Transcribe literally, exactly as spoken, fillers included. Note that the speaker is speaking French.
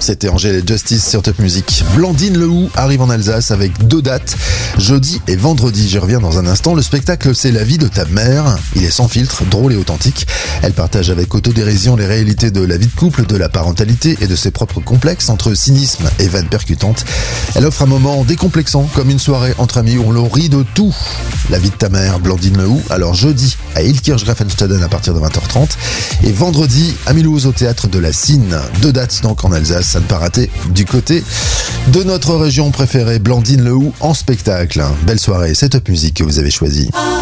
C'était Angèle et Justice sur Top Music. Blandine Lehou arrive en Alsace avec deux dates, jeudi et vendredi. J'y reviens dans un instant. Le spectacle, c'est La vie de ta mère. Il est sans filtre, drôle et authentique. Elle partage avec autodérision les réalités de la vie de couple, de la parentalité et de ses propres complexes entre cynisme et vannes percutantes. Elle offre un moment décomplexant, comme une soirée entre amis où l'on rit de tout. La vie de ta mère, Blandine Lehou. Alors jeudi à Ilkirch-Graffenstaden à partir de vingt heures trente et vendredi à Mulhouse au théâtre de la Cine. Deux dates donc en Alsace, ça ne pas rater du côté de notre région préférée, Blandine Lehou en spectacle. Belle soirée, c'est Top Music que vous avez choisi.